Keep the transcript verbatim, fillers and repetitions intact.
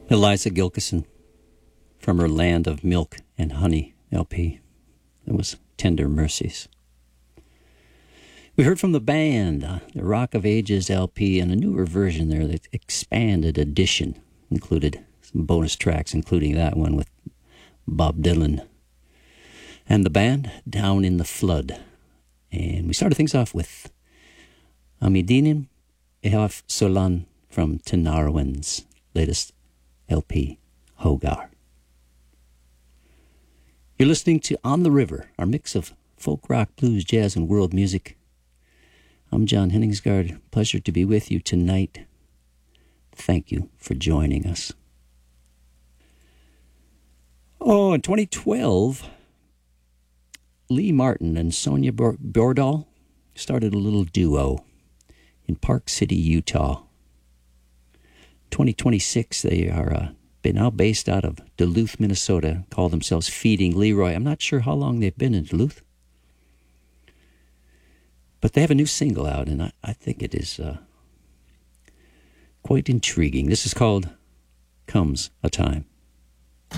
Eliza Gilkison from her Land of Milk and Honey L P. It was Tender Mercies. We heard from the band, uh, the Rock of Ages L P, and a newer version there, the expanded edition, included some bonus tracks, including that one with Bob Dylan. And the band, Down in the Flood. And we started things off with Amidinim Ehaf Solan from Tinariwen's latest L P, Hogar. You're listening to On the River, our mix of folk rock, blues, jazz, and world music. I'm John Henningsgaard. Pleasure to be with you tonight. Thank you for joining us. Oh, in twenty twelve, Lee Martin and Sonia Bordahl started a little duo in Park City, Utah. twenty twenty-six, they are uh, now based out of Duluth, Minnesota, call themselves Feeding Leroy. I'm not sure how long they've been in Duluth, but they have a new single out, and I, I think it is uh, quite intriguing. This is called Comes a Time.